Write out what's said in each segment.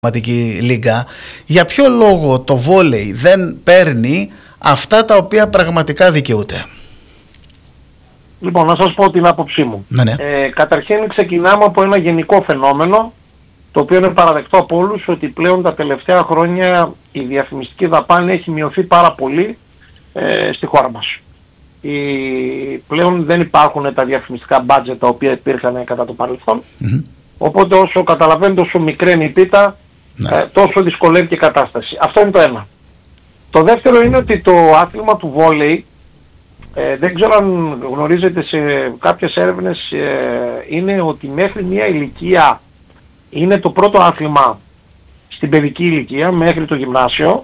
λίγα, για ποιο λόγο το βόλεϊ δεν παίρνει αυτά τα οποία πραγματικά δικαιούται? Λοιπόν, να σας πω την άποψή μου. Ναι. Καταρχήν ξεκινάμε από ένα γενικό φαινόμενο, το οποίο είναι παραδεκτό από όλους, ότι πλέον τα τελευταία χρόνια η διαφημιστική δαπάνη έχει μειωθεί πάρα πολύ στη χώρα μας. Πλέον δεν υπάρχουν τα διαφημιστικά budget τα οποία υπήρχαν κατά το παρελθόν. Οπότε όσο καταλαβαίνετε, όσο μικρή είναι η πίτα, τόσο δυσκολεύει και η κατάσταση. Αυτό είναι το ένα. Το δεύτερο είναι ότι το άθλημα του βόλεϊ, δεν ξέρω αν γνωρίζετε, σε κάποιες έρευνες είναι ότι μέχρι μια ηλικία είναι το πρώτο άθλημα στην παιδική ηλικία, μέχρι το γυμνάσιο,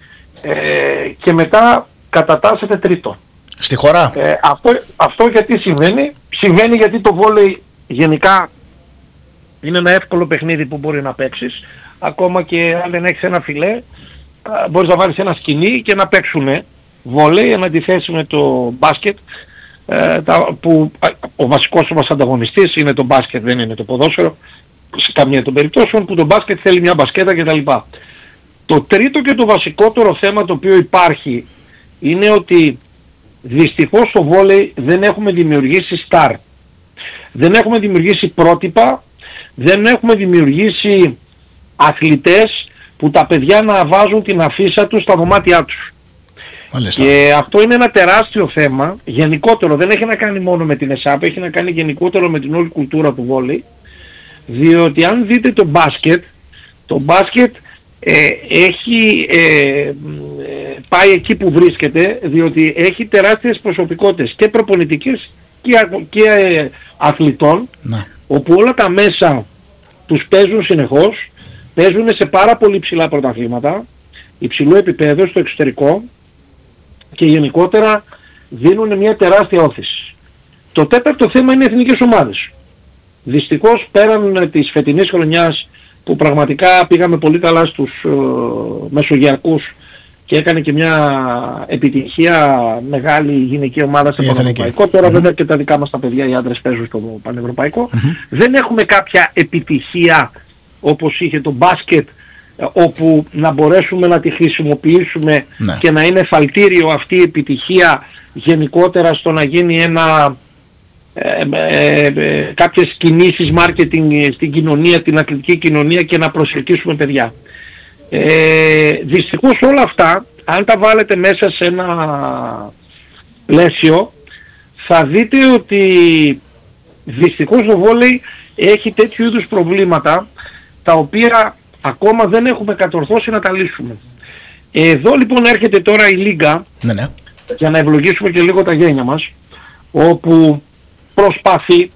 και μετά κατατάσσεται τρίτο. Στη χώρα. Αυτό γιατί συμβαίνει? Συμβαίνει γιατί το βόλεϊ γενικά είναι ένα εύκολο παιχνίδι που μπορεί να παίξεις. Ακόμα και αν δεν έχεις ένα φιλέ, μπορείς να βάλεις ένα σκηνή και να παίξουνε βόλεϊ, εν αντιθέσει με το μπάσκετ, που ο βασικός μας ανταγωνιστής είναι το μπάσκετ, δεν είναι το ποδόσφαιρο, σε καμία των περιπτώσεων, που το μπάσκετ θέλει μια μπασκέτα κτλ. Το τρίτο και το βασικότερο θέμα το οποίο υπάρχει είναι ότι δυστυχώς στο βόλεϊ δεν έχουμε δημιουργήσει στάρ. Δεν έχουμε δημιουργήσει πρότυπα, δεν έχουμε δημιουργήσει αθλητές που τα παιδιά να βάζουν την αφίσα τους στα δωμάτια τους. Μάλιστα. Και αυτό είναι ένα τεράστιο θέμα, γενικότερο, δεν έχει να κάνει μόνο με την ΕΣΑΠ, έχει να κάνει γενικότερο με την όλη κουλτούρα του βόλεϊ, διότι αν δείτε το μπάσκετ έχει πάει εκεί που βρίσκεται, διότι έχει τεράστιες προσωπικότητες και προπονητικές και αθλητών, όπου όλα τα μέσα τους παίζουν συνεχώς, παίζουν σε πάρα πολύ ψηλά πρωταθλήματα, υψηλό επίπεδο στο εξωτερικό, και γενικότερα δίνουν μια τεράστια όθηση. Το τέταρτο θέμα είναι οι εθνικές ομάδες. Δυστυχώς πέραν της φετινής χρονιάς, που πραγματικά πήγαμε πολύ καλά στους μεσογειακούς και έκανε και μια επιτυχία μεγάλη γυναική ομάδα στο πανευρωπαϊκό. Τώρα βέβαια και τα δικά μας τα παιδιά, οι άντρες, παίζουν στο πανευρωπαϊκό. Δεν έχουμε κάποια επιτυχία όπως είχε το μπάσκετ, όπου να μπορέσουμε να τη χρησιμοποιήσουμε και να είναι εφαλτήριο αυτή η επιτυχία γενικότερα στο να γίνει κάποιες κινήσεις marketing στην κοινωνία, την αθλητική κοινωνία, και να προσελκύσουμε παιδιά. Δυστυχώς όλα αυτά, αν τα βάλετε μέσα σε ένα πλαίσιο, θα δείτε ότι δυστυχώς το βόλεϊ έχει τέτοιου είδους προβλήματα, τα οποία ακόμα δεν έχουμε κατορθώσει να τα λύσουμε. Εδώ λοιπόν έρχεται τώρα η Λίγκα, για να ευλογήσουμε και λίγο τα γένια μας, όπου προσπαθεί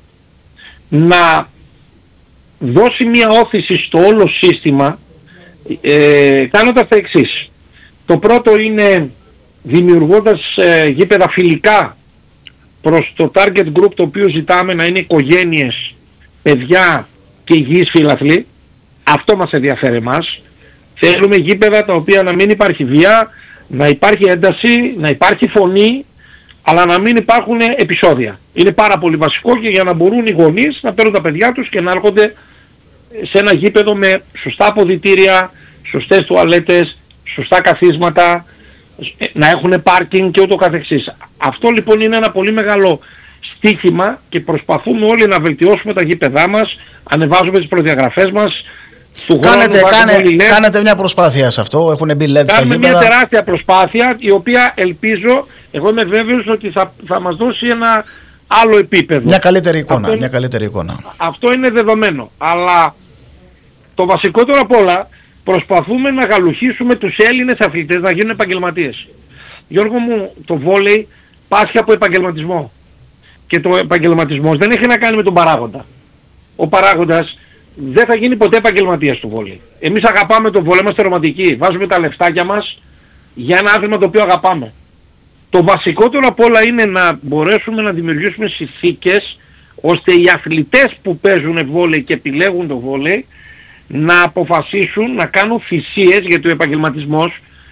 να δώσει μια όθηση στο όλο σύστημα, κάνοντας τα εξής. Το πρώτο είναι δημιουργώντας γήπεδα φιλικά προς το target group, το οποίο ζητάμε να είναι οικογένειες, παιδιά και υγιείς φιλαθλοί. Αυτό μας ενδιαφέρει εμάς. Θέλουμε γήπεδα τα οποία να μην υπάρχει βία, να υπάρχει ένταση, να υπάρχει φωνή, αλλά να μην υπάρχουν επεισόδια. Είναι πάρα πολύ βασικό, και για να μπορούν οι γονείς να παίρνουν τα παιδιά τους και να έρχονται σε ένα γήπεδο με σωστά αποδυτήρια, σωστές τουαλέτες, σωστά καθίσματα, να έχουν πάρκινγκ και ούτω καθεξής. Αυτό λοιπόν είναι ένα πολύ μεγάλο στίχημα, και προσπαθούμε όλοι να βελτιώσουμε τα γήπεδά μας, ανεβάζουμε τις προδιαγραφές μας. Κάνετε μια προσπάθεια σε αυτό, έχουν μπει LED στα γήπεδα. Κάνουμε μια τεράστια προσπάθεια, η οποία ελπίζω, εγώ είμαι βέβαιος ότι θα μας δώσει ένα άλλο επίπεδο. Μια καλύτερη εικόνα. Αυτό είναι δεδομένο. Αλλά το βασικότερο απ' όλα, προσπαθούμε να γαλουχίσουμε τους Έλληνες αθλητές να γίνουν επαγγελματίες. Γιώργο μου, το βόλεϊ πάσχει από επαγγελματισμό. Και το επαγγελματισμός δεν έχει να κάνει με τον παράγοντα. Ο παράγοντας δεν θα γίνει ποτέ επαγγελματίας του βόλεϊ. Εμείς αγαπάμε το βόλεϊ, είμαστε ρομαντικοί. Βάζουμε τα λεφτάκια μας για ένα άθλημα το οποίο αγαπάμε. Το βασικότερο απ' όλα είναι να μπορέσουμε να δημιουργήσουμε συνθήκες ώστε οι αθλητές που παίζουν βόλεϊ και επιλέγουν το βόλεϊ να αποφασίσουν να κάνουν θυσίες, γιατί ο επαγγελματισμός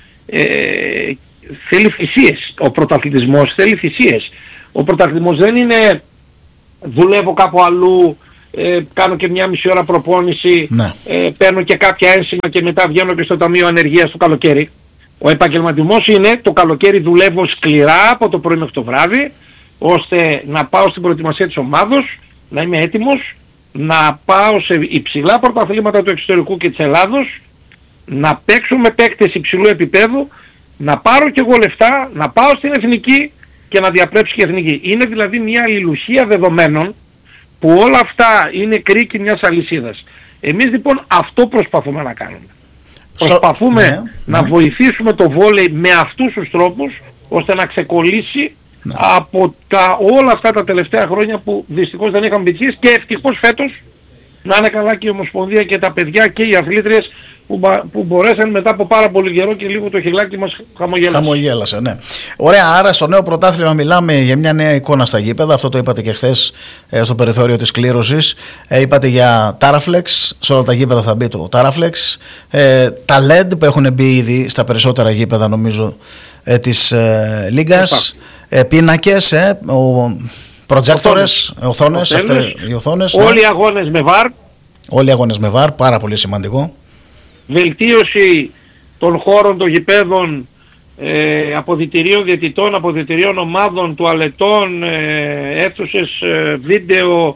θέλει θυσίες. Ο πρωταθλητισμός θέλει θυσίες. Ο πρωταθλητισμός δεν είναι δουλεύω κάπου αλλού κάνω και μια μισή ώρα προπόνηση, Ναι. παίρνω και κάποια ένσημα και μετά βγαίνω και στο Ταμείο Ανεργίας το καλοκαίρι. Ο επαγγελματισμός είναι το καλοκαίρι δουλεύω σκληρά από το πρωί μέχρι το βράδυ, ώστε να πάω στην προετοιμασία της ομάδος, να είμαι έτοιμος, να πάω σε υψηλά πρωταθλήματα του εξωτερικού και της Ελλάδος, να παίξω με παίκτες υψηλού επίπεδου, να πάρω και εγώ λεφτά, να πάω στην εθνική και να διαπρέψει και εθνική. Είναι δηλαδή μια αλληλουχία δεδομένων που όλα αυτά είναι κρίκη μιας αλυσίδας. Εμείς λοιπόν αυτό προσπαθούμε να κάνουμε. Προσπαθούμε να βοηθήσουμε το βόλεϊ με αυτούς τους τρόπους, ώστε να ξεκολλήσει από όλα αυτά τα τελευταία χρόνια που δυστυχώς δεν είχαμε επιτυχίες, και ευτυχώς φέτος να είναι καλά και η Ομοσπονδία και τα παιδιά και οι αθλήτριες που μπορέσαν μετά από πάρα πολύ καιρό και λίγο το χειλάκι μας χαμογέλασε. Ναι. Ωραία, άρα στο νέο πρωτάθλημα μιλάμε για μια νέα εικόνα στα γήπεδα. Αυτό το είπατε και χθες στο περιθώριο της κλήρωσης. Είπατε για Taraflex, σε όλα τα γήπεδα θα μπει το Taraflex. Τα LED που έχουν μπει ήδη στα περισσότερα γήπεδα νομίζω της Λίγκας. Πίνακες, προτζέκτορες, οθόνες. Όλοι οι αγώνες με VAR. Όλοι οι αγώνες με VAR, πάρα πολύ σημαντικό. Βελτίωση των χώρων των γηπέδων, αποδυτηρίων διαιτητών, αποδυτηρίων ομάδων, τουαλετών, αίθουσες βίντεο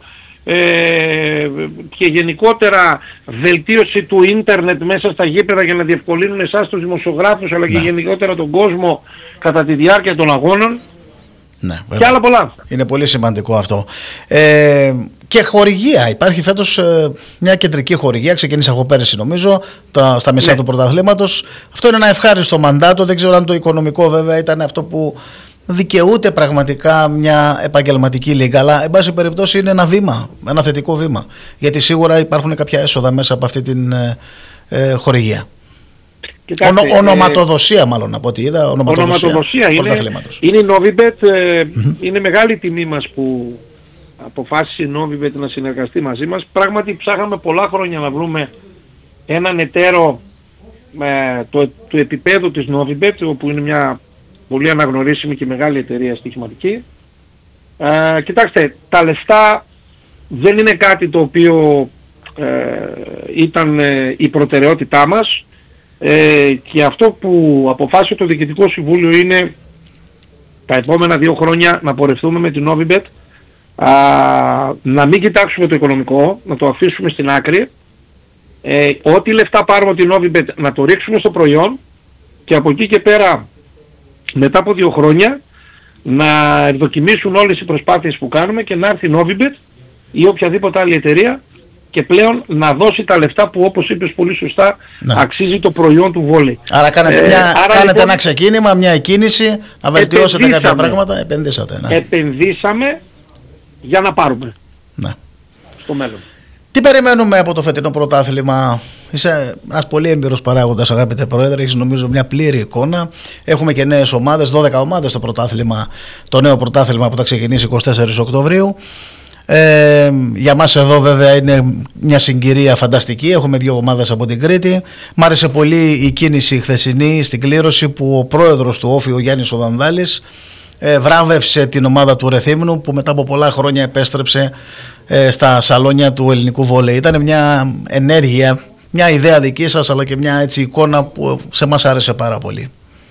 και γενικότερα βελτίωση του ίντερνετ μέσα στα γήπεδα για να διευκολύνουν εσάς τους δημοσιογράφους, αλλά και γενικότερα τον κόσμο κατά τη διάρκεια των αγώνων. Ναι, και άλλα πολλά. Είναι πολύ σημαντικό αυτό. Και χορηγία. Υπάρχει φέτος μια κεντρική χορηγία. Ξεκίνησε από πέρυσι νομίζω, στα μισά του πρωταθλήματος. Αυτό είναι ένα ευχάριστο μαντάτο. Δεν ξέρω αν το οικονομικό βέβαια ήταν αυτό που δικαιούται πραγματικά μια επαγγελματική λίγα. Αλλά εν πάση περιπτώσει είναι ένα βήμα, ένα θετικό βήμα. Γιατί σίγουρα υπάρχουν κάποια έσοδα μέσα από αυτή την χορηγία. Κοιτάξτε, ονοματοδοσία μάλλον από ό,τι είδα. Ονοματοδοσία είναι η Novibet. Είναι μεγάλη τιμή μας που αποφάσισε η Novibet να συνεργαστεί μαζί μας. Πράγματι ψάχαμε πολλά χρόνια να βρούμε έναν εταίρο του επίπεδου της Novibet, όπου είναι μια πολύ αναγνωρίσιμη και μεγάλη εταιρεία στοιχηματική. Κοιτάξτε, τα λεφτά δεν είναι κάτι το οποίο ήταν η προτεραιότητά μας. Και αυτό που αποφάσισε το Διοικητικό Συμβούλιο είναι τα επόμενα 2 χρόνια να πορευτούμε με την Novibet, να μην κοιτάξουμε το οικονομικό, να το αφήσουμε στην άκρη, ό,τι λεφτά πάρουμε από την Novibet να το ρίξουμε στο προϊόν, και από εκεί και πέρα μετά από 2 χρόνια να ευδοκιμήσουν όλες οι προσπάθειες που κάνουμε και να έρθει η Novibet ή οποιαδήποτε άλλη εταιρεία και πλέον να δώσει τα λεφτά που, όπως είπες πολύ σωστά, αξίζει το προϊόν του βόλεϊ. Άρα κάνετε, λοιπόν, ένα ξεκίνημα, μια εκκίνηση, να βελτιώσετε κάποια πράγματα, επενδύσατε. Ναι. Επενδύσαμε για να πάρουμε στο μέλλον. Τι περιμένουμε από το φετινό πρωτάθλημα? Είσαι ένας πολύ έμπειρος παράγοντας, αγαπητέ Πρόεδρε, έχεις νομίζω μια πλήρη εικόνα. Έχουμε και νέες ομάδες, 12 ομάδες στο πρωτάθλημα, το νέο πρωτάθλημα που θα ξεκινήσει 24 Οκτωβρίου. Για μας εδώ βέβαια είναι μια συγκυρία φανταστική. Έχουμε 2 ομάδες από την Κρήτη. Μ' άρεσε πολύ η κίνηση χθεσινή στην κλήρωση που ο πρόεδρος του Όφη, ο Γιάννης ο Δανδάλης, βράβευσε την ομάδα του Ρεθύμνου που μετά από πολλά χρόνια επέστρεψε στα σαλόνια του ελληνικού βόλεϊ. Ήταν μια ενέργεια, μια ιδέα δική σας, αλλά και μια έτσι εικόνα που σε μας άρεσε πάρα πολύ.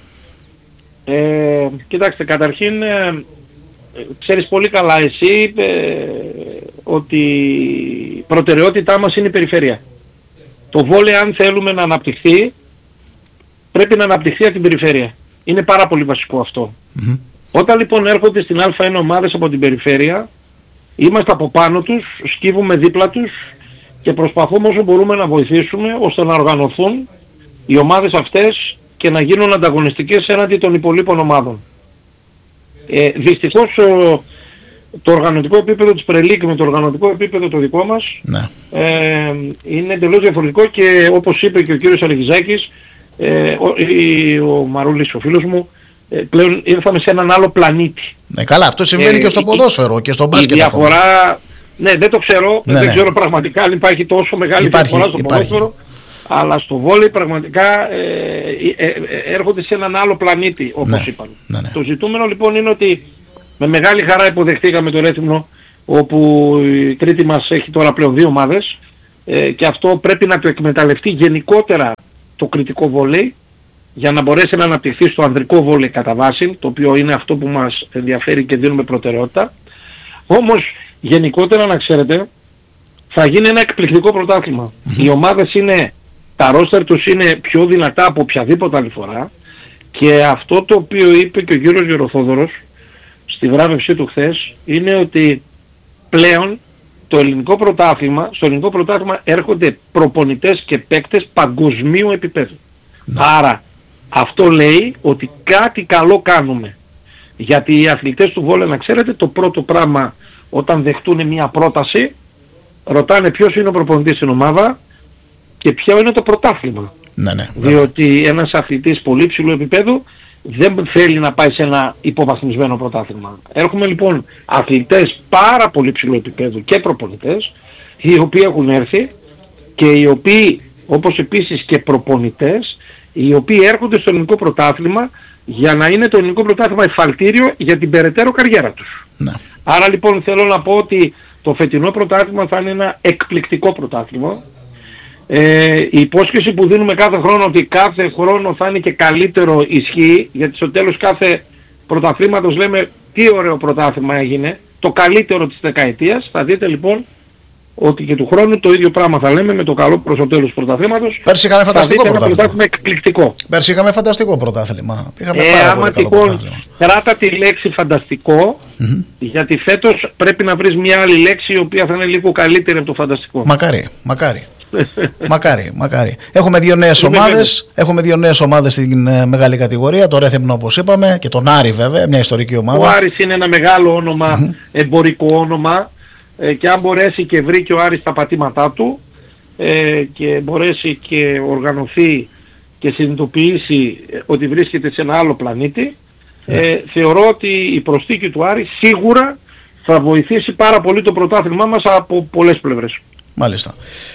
Κοιτάξτε, καταρχήν ξέρεις πολύ καλά εσύ ότι η προτεραιότητά μας είναι η περιφέρεια. Το βόλεϊ, αν θέλουμε να αναπτυχθεί, πρέπει να αναπτυχθεί από την περιφέρεια. Είναι πάρα πολύ βασικό αυτό. Όταν λοιπόν έρχονται στην Α1 ομάδες από την περιφέρεια, είμαστε από πάνω τους, σκύβουμε δίπλα τους και προσπαθούμε όσο μπορούμε να βοηθήσουμε ώστε να οργανωθούν οι ομάδες αυτές και να γίνουν ανταγωνιστικές έναντι των υπολείπων ομάδων. Δυστυχώς το οργανωτικό επίπεδο της Pre-League με το οργανωτικό επίπεδο το δικό μας είναι εντελώς διαφορετικό, και όπως είπε και ο κύριος Αλεξιζάκης, ο Μαρούλης ο φίλος μου, πλέον ήρθαμε σε έναν άλλο πλανήτη. Καλά, αυτό συμβαίνει και στο ποδόσφαιρο και στο μπάσκετ. Η διαφορά, δεν το ξέρω, δεν ξέρω πραγματικά αν υπάρχει τόσο μεγάλη διαφορά στο ποδόσφαιρο, αλλά στο βόλεϊ πραγματικά έρχονται σε έναν άλλο πλανήτη, όπως είπαν. Το ζητούμενο λοιπόν είναι ότι με μεγάλη χαρά υποδεχτήκαμε το Ρέθυμνο όπου η τρίτη μας έχει τώρα πλέον 2 ομάδες, και αυτό πρέπει να το εκμεταλλευτεί γενικότερα το κριτικό βόλεϊ για να μπορέσει να αναπτυχθεί στο ανδρικό βόλεϊ κατά βάση, το οποίο είναι αυτό που μας ενδιαφέρει και δίνουμε προτεραιότητα. Όμως γενικότερα, να ξέρετε, θα γίνει ένα εκπληκτικό πρωτάθλημα. Οι ομάδες είναι, τα ρόστερ τους είναι πιο δυνατά από οποιαδήποτε άλλη φορά, και αυτό το οποίο είπε και ο κύριος Γεροθόδωρος στη βράβευσή του χθες είναι ότι πλέον στο ελληνικό πρωτάθλημα έρχονται προπονητές και παίκτες παγκοσμίου επίπεδου. Άρα αυτό λέει ότι κάτι καλό κάνουμε. Γιατί οι αθλητές του βόλεϊ, να ξέρετε, το πρώτο πράγμα όταν δεχτούν μια πρόταση, ρωτάνε ποιος είναι ο προπονητής στην ομάδα και ποιο είναι το πρωτάθλημα. Ναι. Διότι ένας αθλητής πολύ ψηλού επίπεδου δεν θέλει να πάει σε ένα υποβαθμισμένο πρωτάθλημα. Έχουμε λοιπόν αθλητές πάρα πολύ ψηλού επίπεδου και προπονητές, οι οποίοι έχουν έρθει και οι οποίοι, όπως επίσης και προπονητές, οι οποίοι έρχονται στο ελληνικό πρωτάθλημα για να είναι το ελληνικό πρωτάθλημα εφαλτήριο για την περαιτέρω καριέρα τους. Ναι. Άρα λοιπόν θέλω να πω ότι το φετινό πρωτάθλημα θα είναι ένα εκπληκτικό πρωτάθλημα. Η υπόσχεση που δίνουμε κάθε χρόνο ότι κάθε χρόνο θα είναι και καλύτερο ισχύει, γιατί στο τέλος κάθε πρωταθλήματος λέμε τι ωραίο πρωτάθλημα έγινε, το καλύτερο της δεκαετίας. Θα δείτε λοιπόν ότι και του χρόνου το ίδιο πράγμα θα λέμε με το καλό προς το τέλος του πρωταθλήματος. Πέρσι είχαμε φανταστικό πρωτάθλημα εκπληκτικό. Πέρσι είχαμε φανταστικό πρωτάθλημα. Άμα τυχόν κράτα τη λέξη φανταστικό, γιατί φέτος πρέπει να βρεις μια άλλη λέξη η οποία θα είναι λίγο καλύτερη από το φανταστικό. Μακάρι. Έχουμε 2 νέες ομάδες. Έχουμε 2 νέες ομάδες στην μεγάλη κατηγορία. Το Ρέθυμνο, όπως είπαμε, και τον Άρη βέβαια, μια ιστορική ομάδα. Ο Άρης είναι ένα μεγάλο όνομα, εμπορικό όνομα, και αν μπορέσει και βρει και ο Άρης τα πατήματά του και μπορέσει και οργανωθεί και συνειδητοποιήσει ότι βρίσκεται σε ένα άλλο πλανήτη, θεωρώ ότι η προσθήκη του Άρη σίγουρα θα βοηθήσει πάρα πολύ το πρωτάθλημά μας από πολλές πλευρές. Μάλιστα.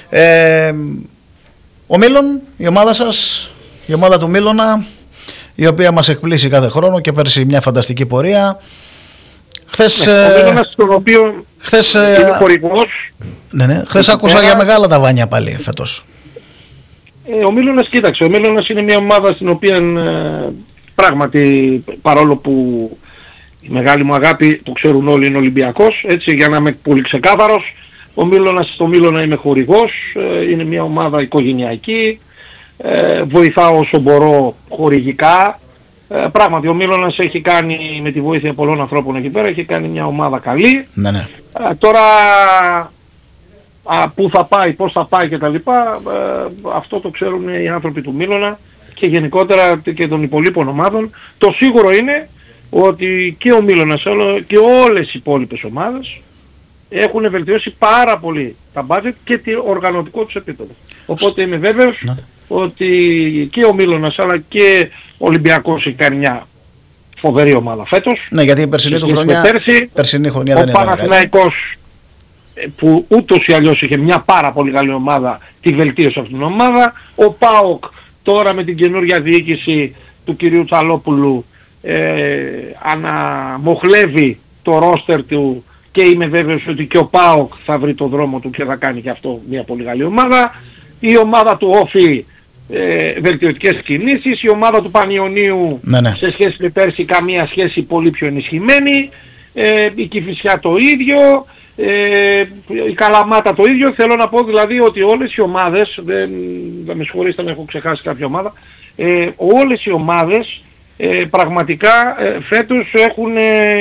Ο Μήλων, η ομάδα σας, η ομάδα του Μήλωνα, η οποία μας εκπλήσει κάθε χρόνο και πέρσι μια φανταστική πορεία. Χθες, ο Μήλωνας, στον οποίο είναι χορηγός. Ναι. Χθες άκουσα για μεγάλα τα βάνια πάλι φέτος. Ο Μήλωνας, κοίταξε, ο Μήλωνας είναι μια ομάδα στην οποία πράγματι, παρόλο που η μεγάλη μου αγάπη, το ξέρουν όλοι, είναι Ολυμπιακός, έτσι, για να είμαι πολύ ξεκάθαρος, στο Μήλωνα είμαι χορηγός, είναι μια ομάδα οικογενειακή, βοηθάω όσο μπορώ χορηγικά. Πράγματι ο Μήλωνας έχει κάνει, με τη βοήθεια πολλών ανθρώπων εκεί πέρα, έχει κάνει μια ομάδα καλή. Ναι. Τώρα πού θα πάει, πώς θα πάει κτλ. Αυτό το ξέρουν οι άνθρωποι του Μήλωνα και γενικότερα και των υπολείπων ομάδων. Το σίγουρο είναι ότι και ο Μήλωνας και όλες οι υπόλοιπες ομάδες έχουν βελτιώσει πάρα πολύ τα budget και το οργανωτικό τους επίπεδο. Οπότε είμαι βέβαιος ότι και ο Μήλωνας αλλά και ο Ολυμπιακός έχει κάνει μια φοβερή ομάδα φέτος. Ναι, γιατί η περσινή χρονιά δεν ήταν. Ο Παναθηναϊκός, που ούτως ή αλλιώς είχε μια πάρα πολύ καλή ομάδα, τη βελτίωσε αυτήν την ομάδα. Ο ΠΑΟΚ τώρα με την καινούργια διοίκηση του κυρίου Τσαλόπουλου αναμοχλεύει το ρόστερ του και είμαι βέβαιος ότι και ο ΠΑΟΚ θα βρει το δρόμο του και θα κάνει και αυτό μια πολύ καλή ομάδα. Η ομάδα του Όφη βελτιωτικές κινήσεις, η ομάδα του Πανιωνίου σε σχέση με πέρσι καμία σχέση, πολύ πιο ενισχυμένη, η Κηφισιά το ίδιο, η Καλαμάτα το ίδιο. Θέλω να πω δηλαδή ότι όλες οι ομάδες, δεν με συγχωρήσετε αν έχω ξεχάσει κάποια ομάδα, όλες οι ομάδες πραγματικά φέτος έχουν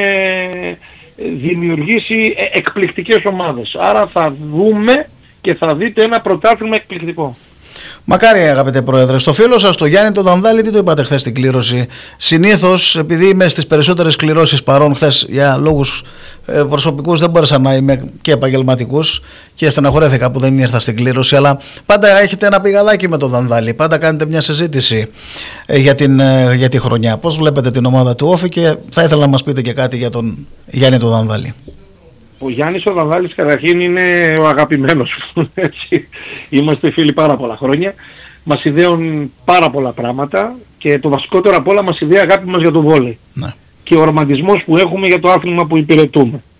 δημιουργήσει εκπληκτικές ομάδες. Άρα θα δούμε και θα δείτε ένα πρωτάθλημα εκπληκτικό. Μακάρι, αγαπητέ Πρόεδρε. Στο φίλο σας, το Γιάννη το Δανδάλη, τι το είπατε χθες στην κλήρωση? Συνήθως, επειδή είμαι στις περισσότερες κληρώσεις παρών, χθες για λόγους προσωπικούς δεν μπόρεσα να είμαι και επαγγελματικούς και στεναχωρέθηκα που δεν ήρθα στην κλήρωση, αλλά πάντα έχετε ένα πηγαδάκι με το Δανδάλη, πάντα κάνετε μια συζήτηση για τη χρονιά. Πώς βλέπετε την ομάδα του Όφη και θα ήθελα να μας πείτε και κάτι για τον Γιάννη το Δανδάλη. Ο Γιάννης ο Δανδάλης καταρχήν είναι ο αγαπημένος μου, έτσι. Είμαστε φίλοι πάρα πολλά χρόνια. Μας ιδέουν πάρα πολλά πράγματα και το βασικότερο απ' όλα μας ιδέα αγάπη μας για το βόλεϊ. Και ο ρομαντισμός που έχουμε για το άθλημα που υπηρετούμε.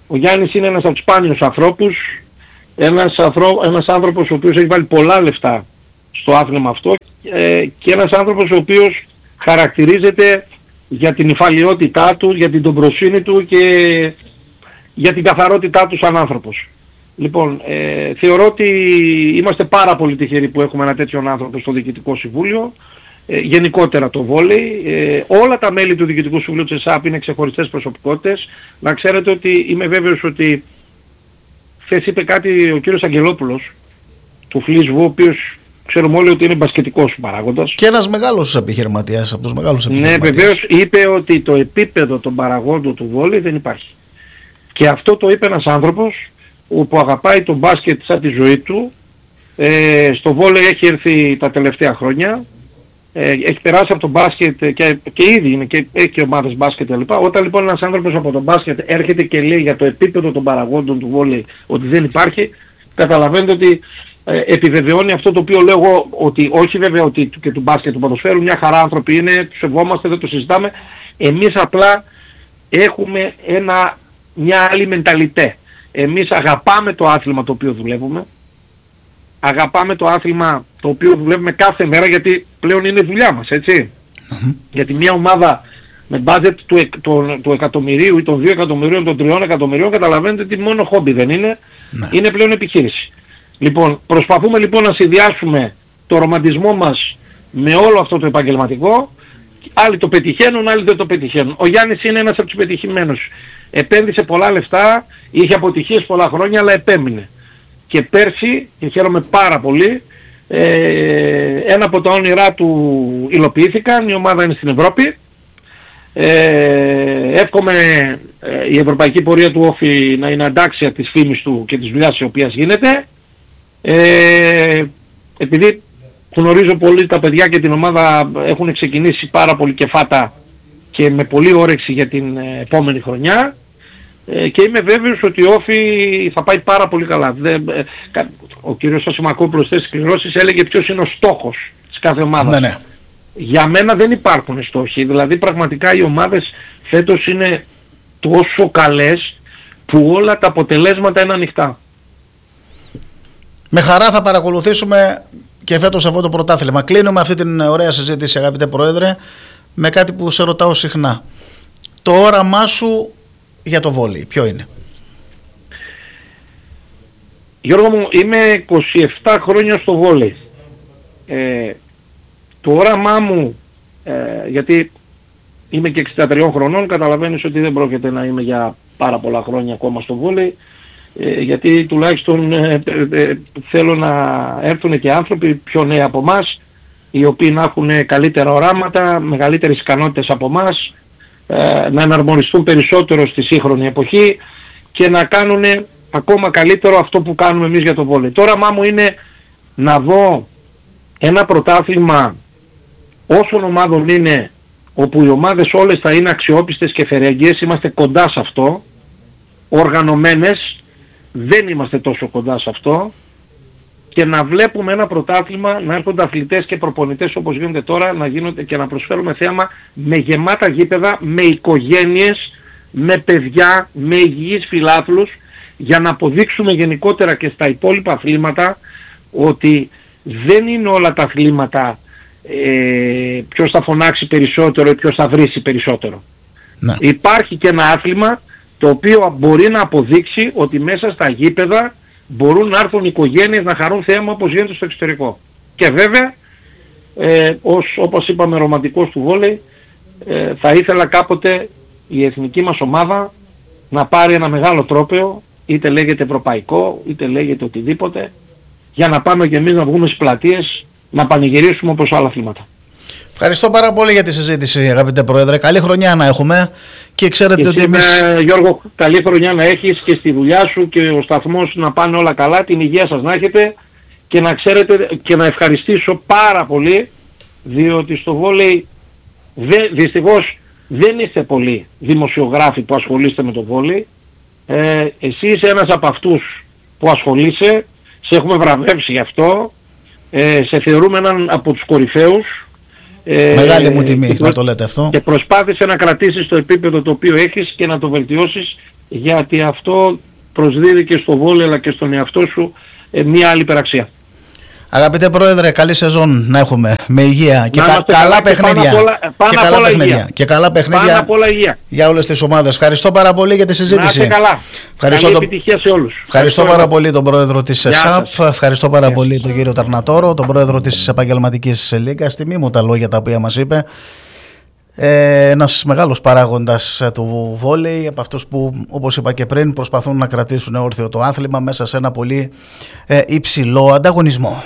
Ο Γιάννης είναι ένας από τους σπάνιους ανθρώπους, ένας άνθρωπος ο οποίος έχει βάλει πολλά λεφτά στο άθλημα αυτό και ένας άνθρωπος ο οποίος χαρακτηρίζεται για την υφαλιότητά του, για την τομπροσύνη του και για την καθαρότητά του σαν άνθρωπος. Λοιπόν, θεωρώ ότι είμαστε πάρα πολύ τυχεροί που έχουμε ένα τέτοιον άνθρωπο στο Διοικητικό Συμβούλιο. Γενικότερα το βόλεϊ, όλα τα μέλη του Διοικητικού Συμβουλίου της ΕΣΑΠ είναι ξεχωριστές προσωπικότητες. Να ξέρετε ότι είμαι βέβαιος ότι χθες είπε κάτι ο κύριος Αγγελόπουλος του Φλίσβου, ο οποίος ξέρουμε όλοι ότι είναι μπασκετικός παράγοντας. Και ένας μεγάλος επιχειρηματίας, από τους μεγάλους επιχειρηματίες. Ναι, βεβαίως είπε ότι το επίπεδο των παραγόντων του βόλεϊ δεν υπάρχει. Και αυτό το είπε ένας άνθρωπος που αγαπάει τον μπάσκετ σαν τη ζωή του. Στο βόλεϊ έχει έρθει τα τελευταία χρόνια. Έχει περάσει από τον μπάσκετ και ήδη είναι και έχει και ομάδες μπάσκετ κλπ. Όταν λοιπόν ένας άνθρωπος από τον μπάσκετ έρχεται και λέει για το επίπεδο των παραγόντων του βόλεϊ ότι δεν υπάρχει, καταλαβαίνετε ότι επιβεβαιώνει αυτό το οποίο λέω εγώ, ότι όχι βέβαια ότι και του μπάσκετ του ποδοσφαίρου μια χαρά άνθρωποι είναι, τους σεβόμαστε, δεν το συζητάμε. Εμείς απλά έχουμε μια άλλη μενταλιτέ. Εμείς αγαπάμε το άθλημα το οποίο δουλεύουμε. Αγαπάμε το άθλημα το οποίο δουλεύουμε κάθε μέρα, γιατί πλέον είναι δουλειά μας, έτσι. Γιατί μια ομάδα με budget του εκατομμυρίου ή των 2 εκατομμυρίων, των 3 εκατομμυρίων, καταλαβαίνετε ότι μόνο χόμπι δεν είναι, είναι πλέον επιχείρηση. Λοιπόν, προσπαθούμε λοιπόν να συνδυάσουμε το ρομαντισμό μας με όλο αυτό το επαγγελματικό. Άλλοι το πετυχαίνουν, άλλοι δεν το πετυχαίνουν. Ο Γιάννης είναι ένας από τους πετυχημένους. Επένδυσε πολλά λεφτά, είχε αποτυχίες πολλά χρόνια, αλλά επέμεινε. Και πέρσι, και χαίρομαι πάρα πολύ, ένα από τα όνειρά του υλοποιήθηκαν, η ομάδα είναι στην Ευρώπη. Εύχομαι η ευρωπαϊκή πορεία του Όφη να είναι αντάξια της φήμης του και της δουλειάς της οποίας γίνεται. Επειδή γνωρίζω πολύ τα παιδιά και την ομάδα έχουν ξεκινήσει πάρα πολύ κεφάτα και με πολύ όρεξη για την επόμενη χρονιά, και είμαι βέβαιος ότι ο Όφη θα πάει πάρα πολύ καλά. Ο κύριος Ασημακόπουλος στις κληρώσεις έλεγε ποιος είναι ο στόχος της κάθε ομάδας. Ναι. Για μένα δεν υπάρχουν στόχοι. Δηλαδή πραγματικά οι ομάδες φέτος είναι τόσο καλές που όλα τα αποτελέσματα είναι ανοιχτά. Με χαρά θα παρακολουθήσουμε και φέτος αυτό το πρωτάθλημα. Κλείνουμε αυτή την ωραία συζήτηση, αγαπητέ Πρόεδρε, με κάτι που σε ρωτάω συχνά. Το όραμά σου για το βόλεϊ, ποιο είναι? Γιώργο μου, είμαι 27 χρόνια στο βόλεϊ. Το όραμά μου, γιατί είμαι και 63 χρονών, καταλαβαίνεις ότι δεν πρόκειται να είμαι για πάρα πολλά χρόνια ακόμα στο βόλεϊ, γιατί τουλάχιστον θέλω να έρθουν και άνθρωποι πιο νέοι από εμάς, οι οποίοι να έχουν καλύτερα οράματα, μεγαλύτερες ικανότητες από εμάς, να εναρμονιστούν περισσότερο στη σύγχρονη εποχή και να κάνουν ακόμα καλύτερο αυτό που κάνουμε εμείς για το βόλεϊ. Το όραμά μου είναι να δω ένα πρωτάθλημα όσων ομάδων είναι, όπου οι ομάδες όλες θα είναι αξιόπιστες και φερεγγιές, είμαστε κοντά σε αυτό, οργανωμένες, δεν είμαστε τόσο κοντά σε αυτό, και να βλέπουμε ένα πρωτάθλημα, να έρχονται αθλητές και προπονητές όπως γίνεται τώρα, να γίνονται και να προσφέρουμε θέαμα με γεμάτα γήπεδα, με οικογένειες, με παιδιά, με υγιείς φιλάθλους, για να αποδείξουμε γενικότερα και στα υπόλοιπα αθλήματα ότι δεν είναι όλα τα αθλήματα ποιος θα φωνάξει περισσότερο ή ποιος θα βρίσει περισσότερο. Ναι. Υπάρχει και ένα άθλημα το οποίο μπορεί να αποδείξει ότι μέσα στα γήπεδα μπορούν να έρθουν οι οικογένειες να χαρούν θέαμα όπως γίνεται στο εξωτερικό. Και βέβαια, όπως είπαμε ρομαντικός του βόλεϊ, θα ήθελα κάποτε η εθνική μας ομάδα να πάρει ένα μεγάλο τρόπαιο, είτε λέγεται ευρωπαϊκό, είτε λέγεται οτιδήποτε, για να πάμε και εμείς να βγούμε στις πλατείες, να πανηγυρίσουμε όπως άλλα αθλήματα. Ευχαριστώ πάρα πολύ για τη συζήτηση, αγαπητέ Πρόεδρε. Καλή χρονιά να έχουμε και ξέρετε ότι εμείς... Γιώργο, καλή χρονιά να έχεις και στη δουλειά σου και ο σταθμός να πάνε όλα καλά, την υγεία σας να έχετε, και να ξέρετε και να ευχαριστήσω πάρα πολύ, διότι στο βόλεϊ δυστυχώς δεν είστε πολλοί δημοσιογράφοι που ασχολείστε με το βόλεϊ. Εσύ είσαι ένας από αυτούς που ασχολείσαι, σε έχουμε βραβεύσει γι' αυτό, σε θεωρούμε έναν από τους κορυφαίους. Μεγάλη μου τιμή να το λέτε αυτό. Και προσπάθησε να κρατήσεις το επίπεδο το οποίο έχεις και να το βελτιώσεις γιατί αυτό προσδίδει και στο βόλεϊ αλλά και στον εαυτό σου μια άλλη υπεραξία. Αγαπητέ Πρόεδρε, καλή σεζόν να έχουμε με υγεία και καλά παιχνίδια. Και καλά παιχνίδια για όλες τις ομάδες. Ευχαριστώ πάρα πολύ για τη συζήτηση. Να είστε καλά. Καλή επιτυχία σε όλους. Ευχαριστώ πάρα πολύ τον Πρόεδρο της ΕΣΑΠ. Ευχαριστώ πάρα πολύ τον κύριο Ταρνατόρο, τον Πρόεδρο της Επαγγελματικής Λίγκας. Τιμή μου τα λόγια τα οποία μας είπε. Ένας μεγάλος παράγοντας του βόλεϊ, από αυτούς που, όπως είπα και πριν, προσπαθούν να κρατήσουν όρθιο το άθλημα μέσα σε ένα πολύ υψηλό ανταγωνισμό.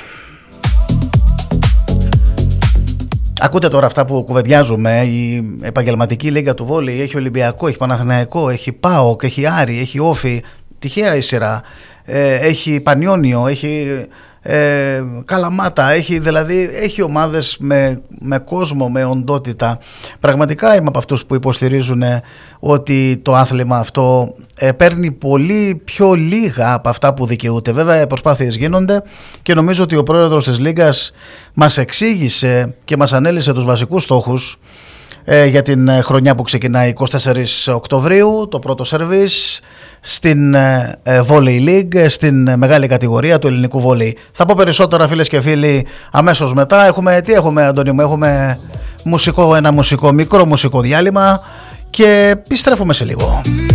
Ακούτε τώρα αυτά που κουβεντιάζουμε. Η επαγγελματική λίγα του βόλεϊ έχει Ολυμπιακό, έχει Παναθηναϊκό, έχει ΠΑΟΚ, έχει Άρη, έχει Όφη, τυχαία η σειρά, έχει Πανιόνιο, έχει Καλαμάτα, έχει ομάδες με κόσμο, με οντότητα. Πραγματικά είμαι από αυτούς που υποστηρίζουν ότι το άθλημα αυτό παίρνει πολύ πιο λίγα από αυτά που δικαιούται. Βέβαια προσπάθειες γίνονται και νομίζω ότι ο πρόεδρος της Λίγκας μας εξήγησε και μας ανέλησε τους βασικούς στόχους για την χρονιά που ξεκινάει 24 Οκτωβρίου, το πρώτο σερβίς στην Volley League, στην μεγάλη κατηγορία του ελληνικού βόλεϊ. Θα πω περισσότερα, φίλες και φίλοι, αμέσως μετά. Τι έχουμε, Αντώνη μου? Έχουμε μικρό μουσικό διάλειμμα και επιστρέφουμε σε λίγο.